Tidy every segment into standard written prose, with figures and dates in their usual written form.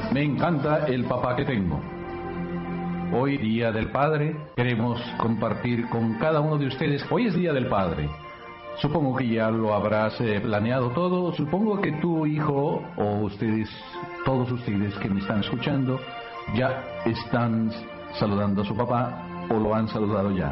Me encanta el papá que tengo. Hoy, Día del Padre, queremos compartir con cada uno de ustedes. Hoy es Día del Padre. Supongo que ya lo habrás planeado todo. Supongo que tu hijo o ustedes, todos ustedes que me están escuchando, ya están saludando a su papá o lo han saludado ya.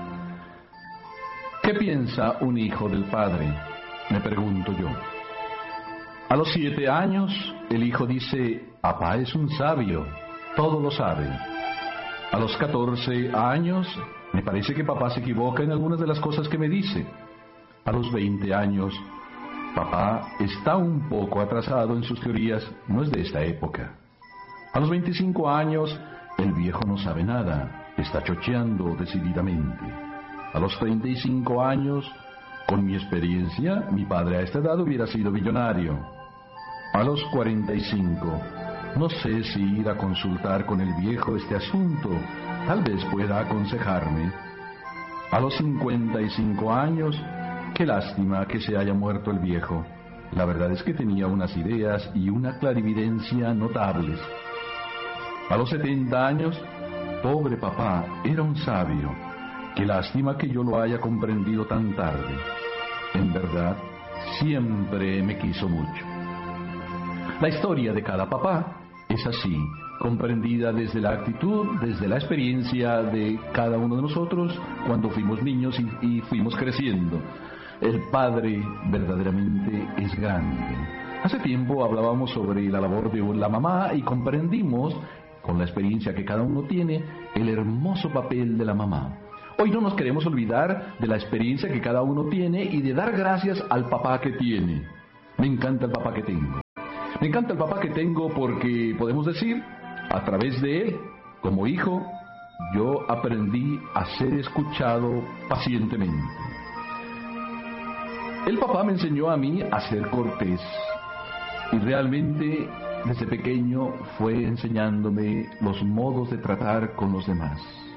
¿Qué piensa un hijo del padre? Me pregunto yo. A los 7 años, el hijo dice: papá es un sabio, todo lo sabe. A los 14 años, me parece que papá se equivoca en algunas de las cosas que me dice. A los 20 años, papá está un poco atrasado en sus teorías, no es de esta época. A los 25 años, el viejo no sabe nada, está chocheando decididamente. A los 35 años, con mi experiencia, mi padre a esta edad hubiera sido millonario. A los 45, no sé si ir a consultar con el viejo este asunto, tal vez pueda aconsejarme. A los 55 años, qué lástima que se haya muerto el viejo. La verdad es que tenía unas ideas y una clarividencia notables. A los 70 años, pobre papá, era un sabio. Qué lástima que yo lo haya comprendido tan tarde. En verdad, siempre me quiso mucho. La historia de cada papá es así, comprendida desde la actitud, desde la experiencia de cada uno de nosotros cuando fuimos niños y fuimos creciendo. El padre verdaderamente es grande. Hace tiempo hablábamos sobre la labor de la mamá y comprendimos, con la experiencia que cada uno tiene, el hermoso papel de la mamá. Hoy no nos queremos olvidar de la experiencia que cada uno tiene y de dar gracias al papá que tiene. Me encanta el papá que tengo. Me encanta el papá que tengo porque podemos decir, a través de él, como hijo, yo aprendí a ser escuchado pacientemente. El papá me enseñó a mí a ser cortés y realmente desde pequeño fue enseñándome los modos de tratar con los demás.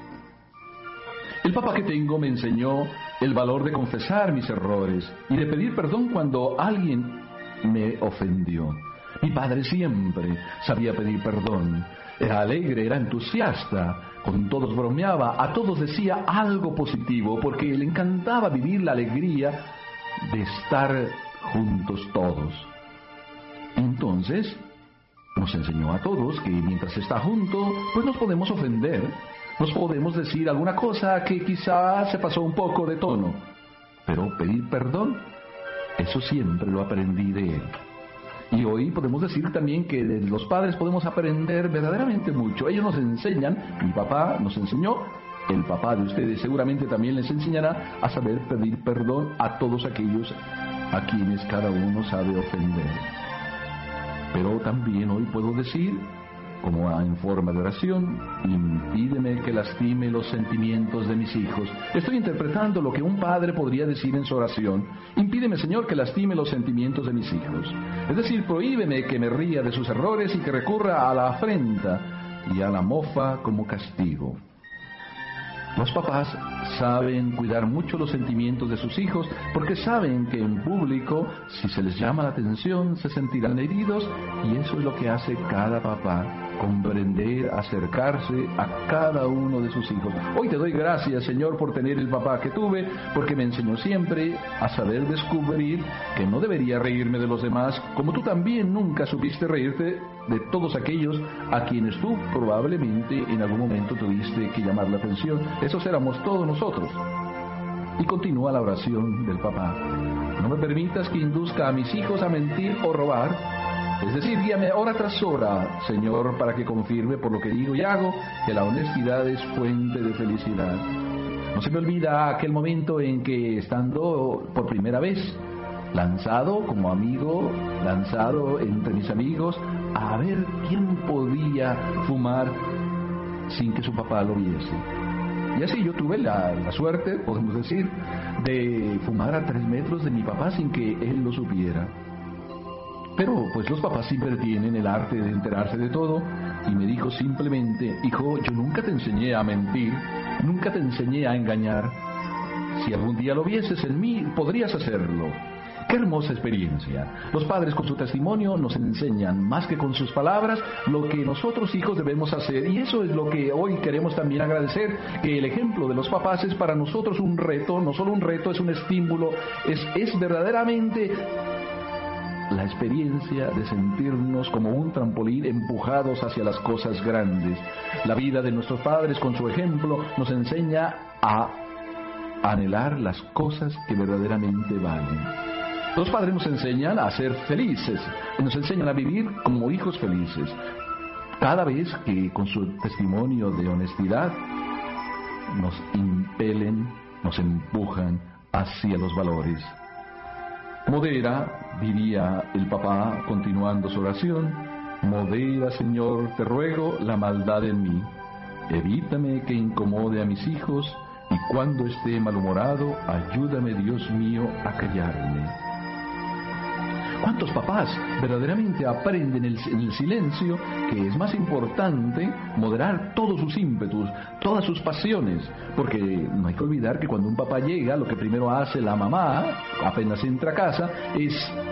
El papá que tengo me enseñó el valor de confesar mis errores y de pedir perdón cuando alguien me ofendió. Mi padre siempre sabía pedir perdón. Era alegre, era entusiasta, con todos bromeaba, a todos decía algo positivo porque le encantaba vivir la alegría de estar juntos todos. Entonces, nos enseñó a todos que mientras está junto, pues nos podemos ofender, nos podemos decir alguna cosa que quizá se pasó un poco de tono, pero pedir perdón, eso siempre lo aprendí de él. Y hoy podemos decir también que de los padres podemos aprender verdaderamente mucho. Ellos nos enseñan, mi papá nos enseñó, el papá de ustedes seguramente también les enseñará a saber pedir perdón a todos aquellos a quienes cada uno sabe ofender. Pero también hoy puedo decir, como en forma de oración, impídeme que lastime los sentimientos de mis hijos. Estoy interpretando lo que un padre podría decir en su oración. Impídeme, Señor, que lastime los sentimientos de mis hijos. Es decir, prohíbeme que me ría de sus errores y que recurra a la afrenta y a la mofa como castigo. Los papás saben cuidar mucho los sentimientos de sus hijos porque saben que en público, si se les llama la atención, se sentirán heridos y eso es lo que hace cada papá, comprender, acercarse a cada uno de sus hijos. Hoy te doy gracias, Señor, por tener el papá que tuve, porque me enseñó siempre a saber descubrir que no debería reírme de los demás, como tú también nunca supiste reírte de todos aquellos a quienes tú probablemente en algún momento tuviste que llamar la atención. Esos éramos todos nosotros. Y continúa la oración del papá. No me permitas que induzca a mis hijos a mentir o robar. Es decir, guíame hora tras hora, Señor, para que confirme por lo que digo y hago que la honestidad es fuente de felicidad. No se me olvida aquel momento en que, estando por primera vez lanzado como amigo, lanzado entre mis amigos, a ver quién podía fumar sin que su papá lo viese. Y así yo tuve la suerte, podemos decir, de fumar a 3 metros de mi papá sin que él lo supiera. Pero pues los papás siempre tienen el arte de enterarse de todo y me dijo simplemente: hijo, yo nunca te enseñé a mentir, nunca te enseñé a engañar. Si algún día lo vieses en mí, podrías hacerlo. ¡Qué hermosa experiencia! Los padres con su testimonio nos enseñan, más que con sus palabras, lo que nosotros hijos debemos hacer. Y eso es lo que hoy queremos también agradecer, que el ejemplo de los papás es para nosotros un reto, no solo un reto, es un estímulo, es verdaderamente la experiencia de sentirnos como un trampolín empujados hacia las cosas grandes. La vida de nuestros padres con su ejemplo nos enseña a anhelar las cosas que verdaderamente valen. Los padres nos enseñan a ser felices, nos enseñan a vivir como hijos felices. Cada vez que con su testimonio de honestidad nos impelen, nos empujan hacia los valores. Modera, diría el papá continuando su oración, modera, Señor, te ruego, la maldad en mí. Evítame que incomode a mis hijos y cuando esté malhumorado, ayúdame, Dios mío, a callarme. ¿Cuántos papás verdaderamente aprenden en el silencio que es más importante moderar todos sus ímpetus, todas sus pasiones? Porque no hay que olvidar que cuando un papá llega, lo que primero hace la mamá, apenas entra a casa, es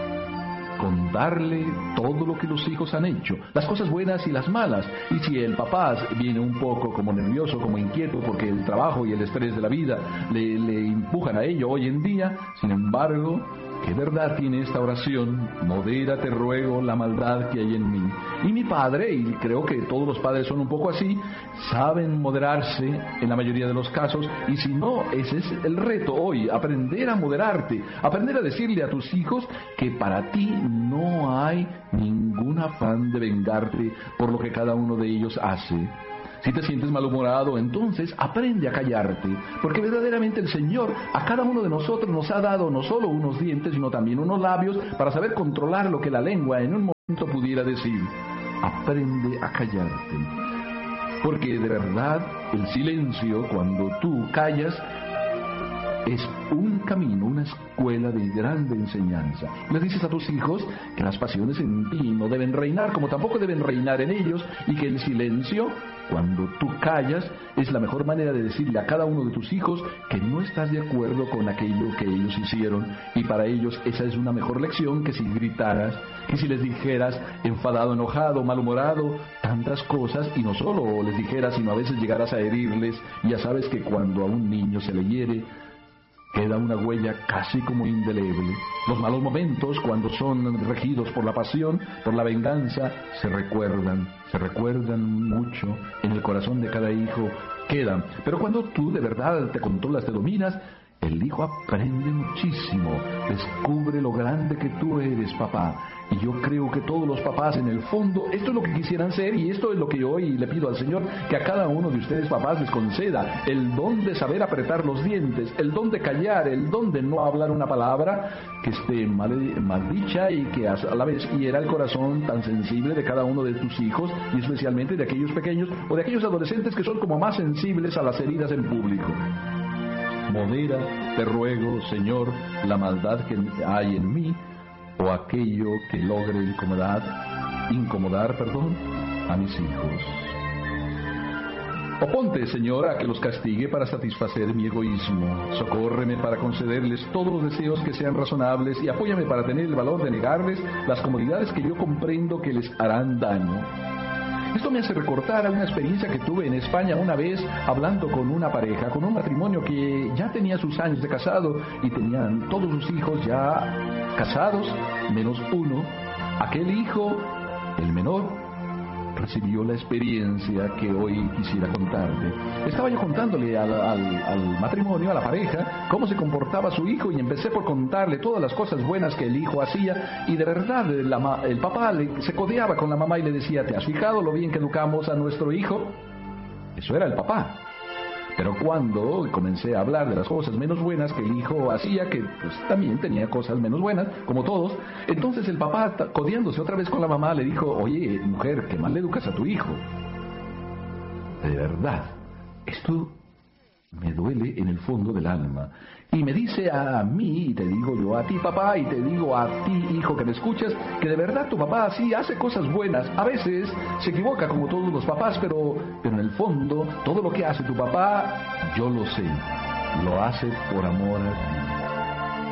contarle todo lo que los hijos han hecho, las cosas buenas y las malas. Y si el papá viene un poco como nervioso, como inquieto, porque el trabajo y el estrés de la vida le empujan a ello hoy en día, sin embargo, ¿qué verdad tiene esta oración? Modera, te ruego, la maldad que hay en mí. Y mi padre, y creo que todos los padres son un poco así, saben moderarse en la mayoría de los casos, y si no, ese es el reto hoy, aprender a moderarte, aprender a decirle a tus hijos que para ti no hay ningún afán de vengarte por lo que cada uno de ellos hace. Si te sientes malhumorado, entonces aprende a callarte, porque verdaderamente el Señor a cada uno de nosotros nos ha dado no solo unos dientes, sino también unos labios para saber controlar lo que la lengua en un momento pudiera decir. Aprende a callarte, porque de verdad el silencio, cuando tú callas, es un camino, una escuela de grande enseñanza. Les dices a tus hijos que las pasiones en ti no deben reinar, como tampoco deben reinar en ellos, y que el silencio, cuando tú callas, es la mejor manera de decirle a cada uno de tus hijos que no estás de acuerdo con aquello que ellos hicieron, y para ellos esa es una mejor lección que si gritaras, que si les dijeras enfadado, enojado, malhumorado, tantas cosas, y no solo les dijeras, sino a veces llegaras a herirles. Ya sabes que cuando a un niño se le hiere, queda una huella casi como indeleble. Los malos momentos, cuando son regidos por la pasión, por la venganza, se recuerdan mucho en el corazón de cada hijo, quedan. Pero cuando tú de verdad te controlas, te dominas, el hijo aprende muchísimo, descubre lo grande que tú eres, papá. Y yo creo que todos los papás en el fondo, esto es lo que quisieran ser, y esto es lo que yo hoy le pido al Señor, que a cada uno de ustedes papás les conceda, el don de saber apretar los dientes, el don de callar, el don de no hablar una palabra que esté mal dicha y que a la vez hiera el corazón tan sensible de cada uno de tus hijos, y especialmente de aquellos pequeños o de aquellos adolescentes que son como más sensibles a las heridas en público. Modera, te ruego, Señor, la maldad que hay en mí, o aquello que logre incomodar, a mis hijos. Oponte, Señor, a que los castigue para satisfacer mi egoísmo. Socórreme para concederles todos los deseos que sean razonables y apóyame para tener el valor de negarles las comodidades que yo comprendo que les harán daño. Esto me hace recordar a una experiencia que tuve en España una vez hablando con una pareja, con un matrimonio que ya tenía sus años de casado y tenían todos sus hijos ya casados, menos uno. Aquel hijo, el menor, recibió la experiencia que hoy quisiera contarte. Estaba yo contándole al matrimonio, a la pareja, cómo se comportaba su hijo, y empecé por contarle todas las cosas buenas que el hijo hacía, y de verdad el papá se codeaba con la mamá y le decía: ¿te has fijado lo bien que educamos a nuestro hijo? Eso era el papá. Pero cuando comencé a hablar de las cosas menos buenas que el hijo hacía, que pues también tenía cosas menos buenas, como todos, entonces el papá, codeándose otra vez con la mamá, le dijo: oye, mujer, qué mal le educas a tu hijo. De verdad, esto me duele en el fondo del alma. Y me dice a mí, y te digo yo a ti, papá, y te digo a ti, hijo, que me escuchas, que de verdad tu papá sí hace cosas buenas. A veces se equivoca como todos los papás, pero en el fondo, todo lo que hace tu papá, yo lo sé, lo hace por amor a ti.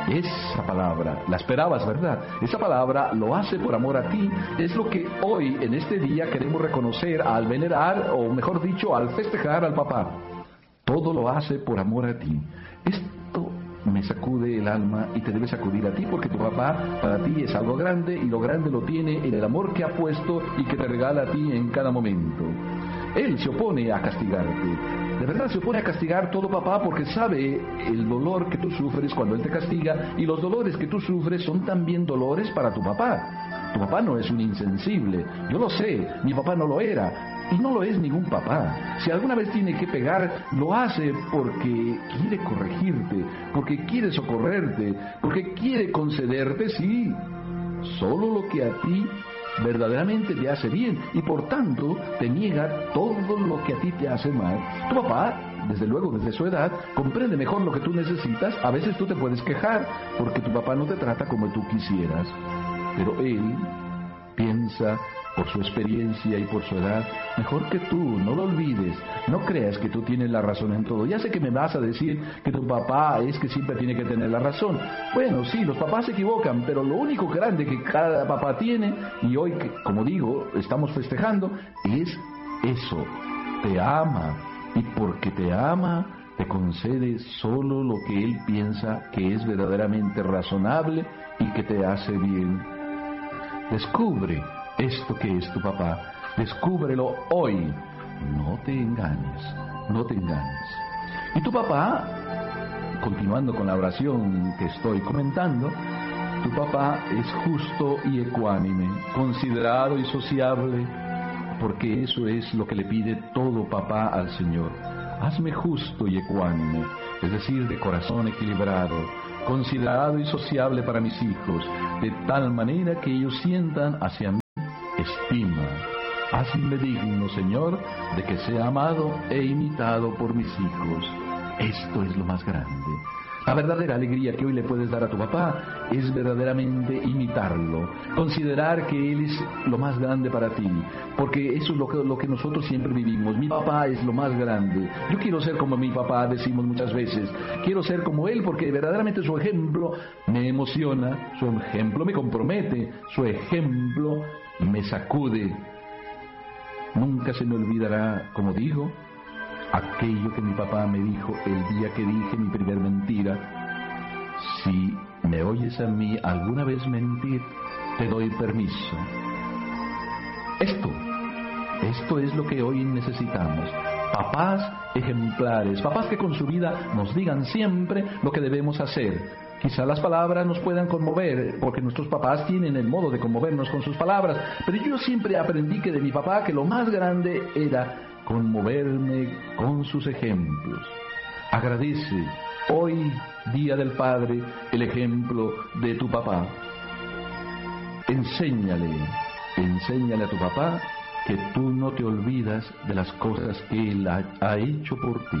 Esa palabra, la esperabas, ¿verdad? Esa palabra lo hace por amor a ti. Es lo que hoy, en este día, queremos reconocer al venerar, o mejor dicho, al festejar al papá. Todo lo hace por amor a ti. Esto me sacude el alma y te debe sacudir a ti, porque tu papá para ti es algo grande, y lo grande lo tiene en el amor que ha puesto y que te regala a ti en cada momento. Él se opone a castigarte. De verdad se opone a castigar todo papá, porque sabe el dolor que tú sufres cuando él te castiga, y los dolores que tú sufres son también dolores para tu papá. Tu papá no es un insensible, yo lo sé, mi papá no lo era, y no lo es ningún papá. Si alguna vez tiene que pegar, lo hace porque quiere corregirte, porque quiere socorrerte, porque quiere concederte, sí, solo lo que a ti verdaderamente te hace bien, y por tanto te niega todo lo que a ti te hace mal. Tu papá, desde luego, desde su edad, comprende mejor lo que tú necesitas. A veces tú te puedes quejar porque tu papá no te trata como tú quisieras, pero él piensa, por su experiencia y por su edad, mejor que tú. No lo olvides. No creas que tú tienes la razón en todo. Ya sé que me vas a decir que tu papá es que siempre tiene que tener la razón. Bueno, sí, los papás se equivocan, pero lo único grande que cada papá tiene, y hoy, como digo, estamos festejando, es eso. Te ama, y porque te ama, te concede solo lo que él piensa que es verdaderamente razonable y que te hace bien. Descubre esto que es tu papá. Descúbrelo hoy. No te engañes, no te engañes. Y tu papá, continuando con la oración que estoy comentando, tu papá es justo y ecuánime, considerado y sociable, porque eso es lo que le pide todo papá al Señor. Hazme justo y ecuánime, es decir, de corazón equilibrado, considerado y sociable para mis hijos, de tal manera que ellos sientan hacia mí estima. Hazme digno, Señor, de que sea amado e imitado por mis hijos. Esto es lo más grande. La verdadera alegría que hoy le puedes dar a tu papá es verdaderamente imitarlo, considerar que él es lo más grande para ti, porque eso es lo que nosotros siempre vivimos. Mi papá es lo más grande. Yo quiero ser como mi papá, decimos muchas veces. Quiero ser como él porque verdaderamente su ejemplo me emociona, su ejemplo me compromete, su ejemplo me sacude. Nunca se me olvidará, como digo, aquello que mi papá me dijo el día que dije mi primer mentira. Si me oyes a mí alguna vez mentir, te doy permiso. Esto es lo que hoy necesitamos. Papás ejemplares, papás que con su vida nos digan siempre lo que debemos hacer. Quizá las palabras nos puedan conmover, porque nuestros papás tienen el modo de conmovernos con sus palabras, pero yo siempre aprendí que de mi papá que lo más grande era conmoverme con sus ejemplos. Agradece hoy, Día del Padre, el ejemplo de tu papá. Enséñale a tu papá que tú no te olvidas de las cosas que él ha hecho por ti.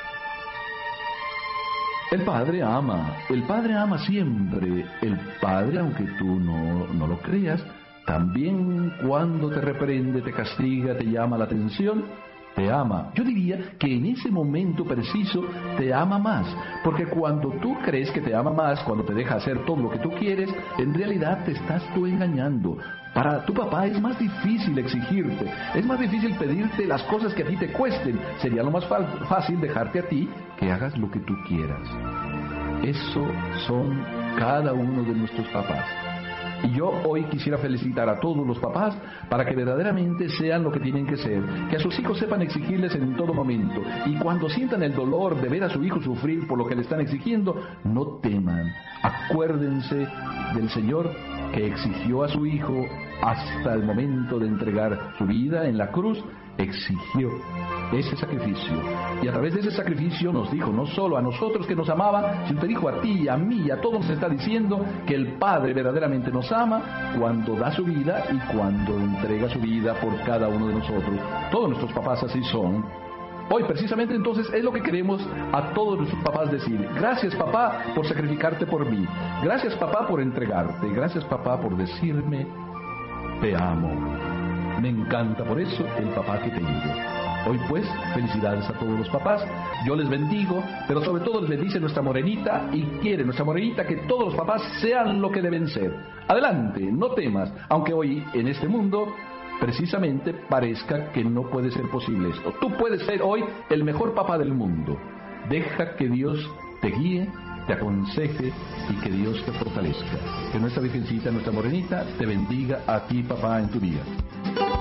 El Padre ama siempre. El Padre, aunque tú no lo creas, también cuando te reprende, te castiga, te llama la atención, te ama. Yo diría que en ese momento preciso te ama más, porque cuando tú crees que te ama más, cuando te deja hacer todo lo que tú quieres, en realidad te estás tú engañando. Para tu papá es más difícil exigirte, es más difícil pedirte las cosas que a ti te cuesten. Sería lo más fácil dejarte a ti que hagas lo que tú quieras. Eso son cada uno de nuestros papás. Y yo hoy quisiera felicitar a todos los papás para que verdaderamente sean lo que tienen que ser, que a sus hijos sepan exigirles en todo momento, y cuando sientan el dolor de ver a su hijo sufrir por lo que le están exigiendo, no teman. Acuérdense del Señor que exigió a su hijo hasta el momento de entregar su vida en la cruz, exigió ese sacrificio, y a través de ese sacrificio nos dijo, no solo a nosotros que nos amaba, sino te dijo a ti, a mí, a todos, nos está diciendo que el Padre verdaderamente nos ama cuando da su vida y cuando entrega su vida por cada uno de nosotros. Todos nuestros papás así son. Hoy precisamente entonces es lo que queremos a todos nuestros papás decir: gracias papá por sacrificarte por mí, gracias papá por entregarte, gracias papá por decirme te amo. Me encanta por eso el papá que tengo. Hoy pues, felicidades a todos los papás, yo les bendigo, pero sobre todo les bendice nuestra morenita y quiere nuestra morenita que todos los papás sean lo que deben ser. Adelante, no temas, aunque hoy en este mundo precisamente parezca que no puede ser posible esto. Tú puedes ser hoy el mejor papá del mundo. Deja que Dios te guíe, te aconseje y que Dios te fortalezca. Que nuestra Virgencita, nuestra morenita, te bendiga a ti, papá, en tu vida.